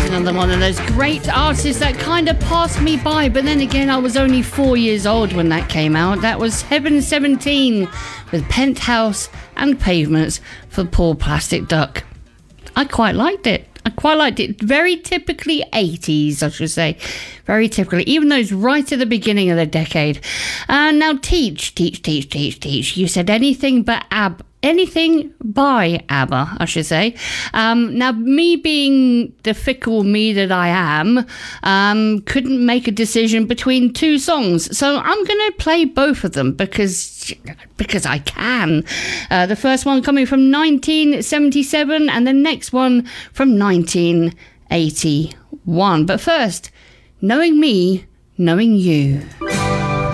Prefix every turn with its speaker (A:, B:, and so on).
A: another one of those great artists that kind of passed me by, but then again, I was only 4 years old when that came out. That was Heaven 17 with Penthouse and Pavements for Poor Plastic Duck. I quite liked it. Very typically 80s, I should say. Very typically, even though it's right at the beginning of the decade. Now, Teach. You said anything but anything by ABBA, I should say. Now, me being the fickle me that I am, couldn't make a decision between two songs. So I'm going to play both of them because I can. The first one coming from 1977 and the next one from 1981. But first, Knowing Me, Knowing You.